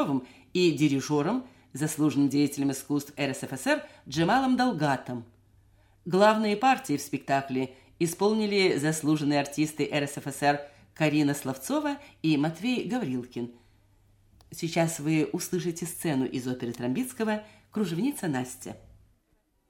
Кузнецовым и дирижером, заслуженным деятелем искусств РСФСР Джемалом Далгатом. Главные партии в спектакле исполнили заслуженные артисты РСФСР Карина Словцова и Матвей Гаврилкин. Сейчас вы услышите сцену из оперы Тромбицкого «Кружевница Настя».